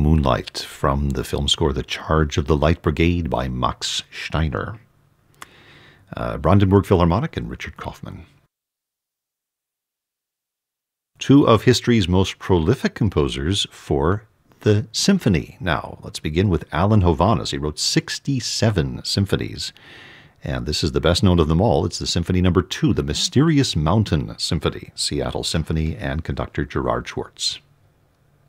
Moonlight from the film score The Charge of the Light Brigade by Max Steiner. Brandenburg Philharmonic and Richard Kaufman. Two of history's most prolific composers for the symphony. Now, let's begin with Alan Hovhaness. He wrote 67 symphonies, and this is the best known of them all. It's the Symphony No. 2, the Mysterious Mountain Symphony, Seattle Symphony, and conductor Gerard Schwartz.